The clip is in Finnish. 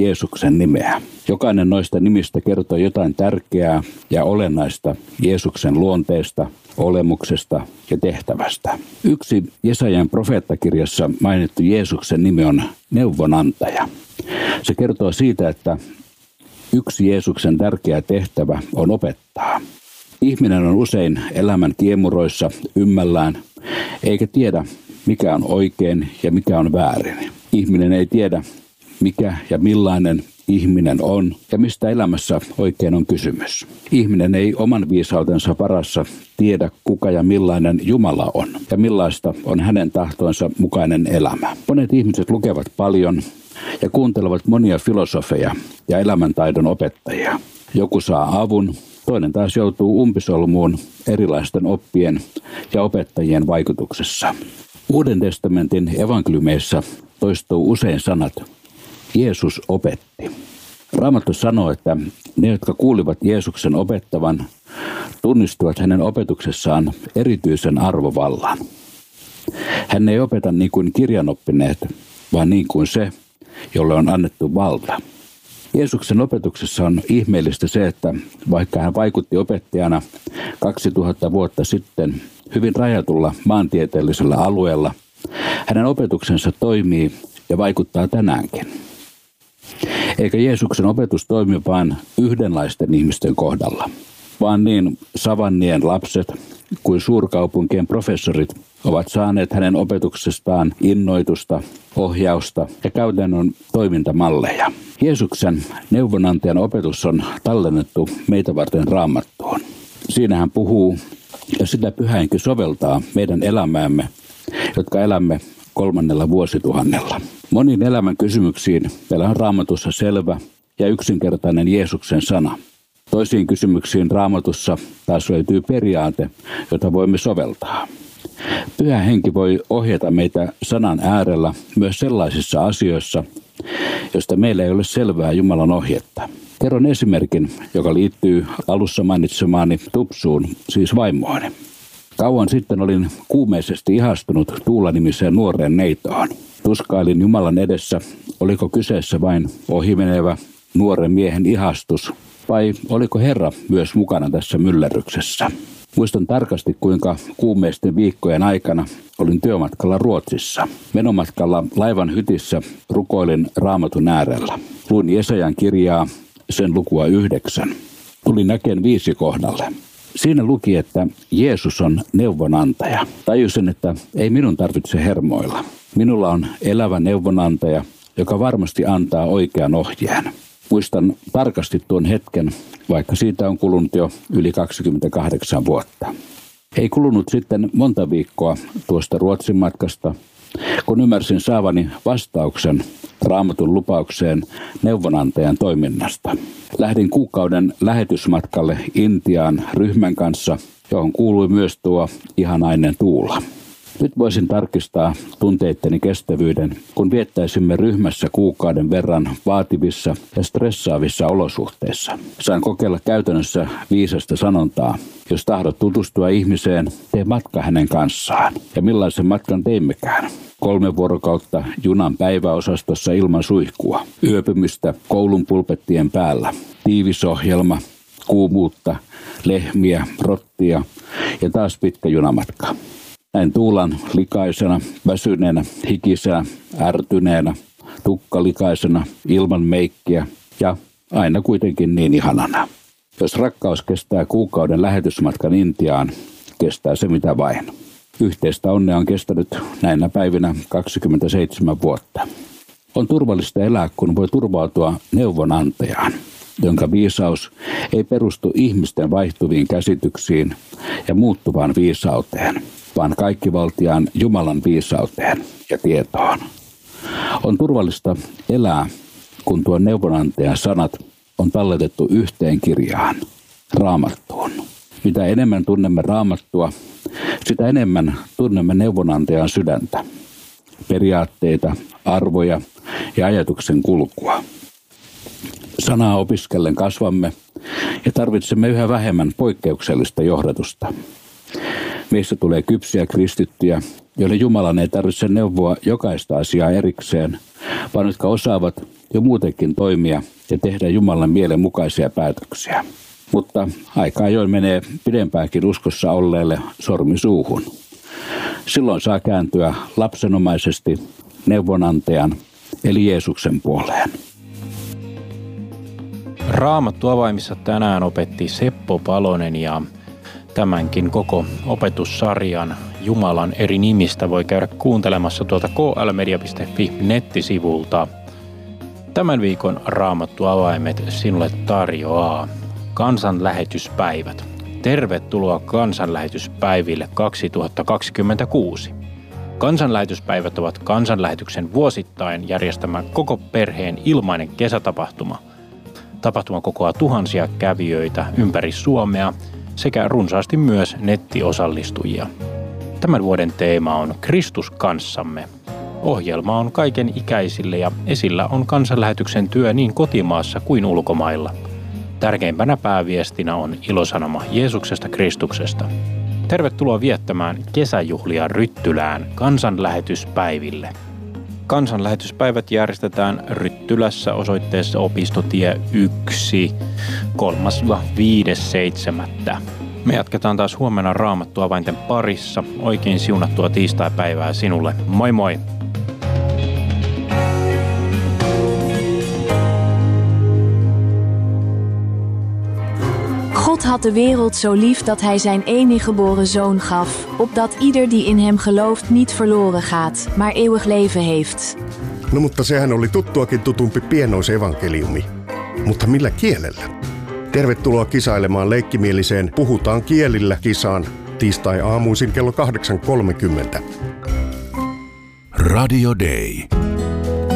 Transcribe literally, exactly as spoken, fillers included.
Jeesuksen nimeä. Jokainen noista nimistä kertoo jotain tärkeää ja olennaista Jeesuksen luonteesta, olemuksesta ja tehtävästä. Yksi Jesajan profeettakirjassa mainittu Jeesuksen nimi on neuvonantaja. Se kertoo siitä, että yksi Jeesuksen tärkeä tehtävä on opettaa. Ihminen on usein elämän kiemuroissa ymmällään, eikä tiedä, mikä on oikein ja mikä on väärin. Ihminen ei tiedä, mikä ja millainen ihminen on ja mistä elämässä oikein on kysymys. Ihminen ei oman viisautensa varassa tiedä, kuka ja millainen Jumala on ja millaista on hänen tahtoinsa mukainen elämä. Monet ihmiset lukevat paljon ja kuuntelevat monia filosofeja ja elämäntaidon opettajia. Joku saa avun, toinen taas joutuu umpisolmuun erilaisten oppien ja opettajien vaikutuksessa. Uuden testamentin evankeliumeissa toistuu usein sanat Jeesus opetti. Raamattu sanoo, että ne, jotka kuulivat Jeesuksen opettavan, tunnistivat hänen opetuksessaan erityisen arvovallan. Hän ei opeta niin kuin kirjanoppineet, vaan niin kuin se, jolle on annettu valta. Jeesuksen opetuksessa on ihmeellistä se, että vaikka hän vaikutti opettajana kaksituhatta vuotta sitten hyvin rajatulla maantieteellisellä alueella, hänen opetuksensa toimii ja vaikuttaa tänäänkin. Eikä Jeesuksen opetus toimi vain yhdenlaisten ihmisten kohdalla, vaan niin savannien lapset kuin suurkaupunkien professorit ovat saaneet hänen opetuksestaan innoitusta, ohjausta ja käytännön toimintamalleja. Jeesuksen neuvonantajan opetus on tallennettu meitä varten Raamattuun. Siinä hän puhuu ja sitä Pyhä Henki soveltaa meidän elämäämme, jotka elämme kolmannella vuosituhannella. Moniin elämän kysymyksiin meillä on Raamatussa selvä ja yksinkertainen Jeesuksen sana. Toisiin kysymyksiin Raamatussa taas löytyy periaate, jota voimme soveltaa. Pyhä Henki voi ohjata meitä sanan äärellä myös sellaisissa asioissa, joista meillä ei ole selvää Jumalan ohjetta. Kerron esimerkin, joka liittyy alussa mainitsemaani Tupsuun, siis vaimooni. Kauan sitten olin kuumeisesti ihastunut Tuula-nimiseen nuoreen neitoon. Tuskailin Jumalan edessä, oliko kyseessä vain ohimenevä nuoren miehen ihastus, vai oliko Herra myös mukana tässä myllerryksessä. Muistan tarkasti, kuinka kuumeisten viikkojen aikana olin työmatkalla Ruotsissa. Menomatkalla laivan hytissä rukoilin Raamatun äärellä. Luin Jesajan kirjaa, sen lukua yhdeksän. Tulin näkeen viisi kohdalle. Siinä luki, että Jeesus on neuvonantaja. Tajusin, että ei minun tarvitse hermoilla. Minulla on elävä neuvonantaja, joka varmasti antaa oikean ohjeen. Muistan tarkasti tuon hetken, vaikka siitä on kulunut jo yli kaksikymmentäkahdeksan vuotta. Ei kulunut sitten monta viikkoa tuosta Ruotsin matkasta, kun ymmärsin saavani vastauksen Raamatun lupaukseen neuvonantajan toiminnasta. Lähdin kuukauden lähetysmatkalle Intiaan ryhmän kanssa, johon kuului myös tuo ihanainen Tuula. Nyt voisin tarkistaa tunteitteni kestävyyden, kun viettäisimme ryhmässä kuukauden verran vaativissa ja stressaavissa olosuhteissa. Sain kokeilla käytännössä viisasta sanontaa. Jos tahdot tutustua ihmiseen, tee matka hänen kanssaan. Ja millaisen matkan teimmekään? Kolme vuorokautta junan päiväosastossa ilman suihkua. Yöpymistä koulun pulpettien päällä. Tiivisohjelma, kuumuutta, lehmiä, rottia ja taas pitkä junamatka. Näin Tuulan likaisena, väsyneenä, hikisenä, ärtyneenä, tukkalikaisena, ilman meikkiä ja aina kuitenkin niin ihanana. Jos rakkaus kestää kuukauden lähetysmatkan Intiaan, kestää se mitä vain. Yhteistä onnea on kestänyt näinä päivinä kaksikymmentäseitsemän vuotta. On turvallista elää, kun voi turvautua neuvonantajaan, jonka viisaus ei perustu ihmisten vaihtuviin käsityksiin ja muuttuvaan viisauteen, vaan kaikkivaltiaan Jumalan viisauteen ja tietoon. On turvallista elää, kun tuon neuvonantajan sanat on talletettu yhteen kirjaan, Raamattuun. Mitä enemmän tunnemme Raamattua, sitä enemmän tunnemme neuvonantajan sydäntä, periaatteita, arvoja ja ajatuksen kulkua. Sanaa opiskellen kasvamme ja tarvitsemme yhä vähemmän poikkeuksellista johdatusta. Meistä tulee kypsiä kristittyjä, joille Jumalan ei tarvitse neuvoa jokaista asiaa erikseen, vaan jotka osaavat jo muutenkin toimia ja tehdä Jumalan mielen mukaisia päätöksiä. Mutta aika ajoin menee pidempäänkin uskossa olleelle sormi suuhun. Silloin saa kääntyä lapsenomaisesti neuvonantajan eli Jeesuksen puoleen. Raamattu avaimissa tänään opetti Seppo Palonen ja tämänkin koko opetussarjan Jumalan eri nimistä voi käydä kuuntelemassa tuolta k l media piste f i nettisivulta. Tämän viikon Raamattu avaimet sinulle tarjoaa kansanlähetyspäivät. Tervetuloa kansanlähetyspäiville kaksituhattakaksikymmentäkuusi. Kansanlähetyspäivät ovat kansanlähetyksen vuosittain järjestämä koko perheen ilmainen kesätapahtuma. Tapahtuma kokoaa tuhansia kävijöitä ympäri Suomea sekä runsaasti myös nettiosallistujia. Tämän vuoden teema on Kristus kanssamme. Ohjelma on kaiken ikäisille ja esillä on kansanlähetyksen työ niin kotimaassa kuin ulkomailla. Tärkeimpänä pääviestinä on ilosanoma Jeesuksesta Kristuksesta. Tervetuloa viettämään kesäjuhlia Ryttylään kansanlähetyspäiville. Kansanlähetyspäivät järjestetään Ryttylässä osoitteessa Opistotie yksi kolmas viides seitsemättä. Me jatketaan taas huomenna Raamattu avainten parissa. Oikein siunattua tiistaipäivää sinulle. Moi moi! God had de wereld zo lief dat hij zijn enige geboren zoon gaf, opdat ieder die in hem gelooft niet verloren gaat, maar eeuwig leven heeft. No mutta sehän oli tuttuakin tutumpi pienoisevankeliumi. Mutta millä kielellä? Tervetuloa kisailemaan leikkimieliseen Puhutaan kielillä -kisaan tiistai-aamuisin kello kahdeksan kolmekymmentä. Radio Day.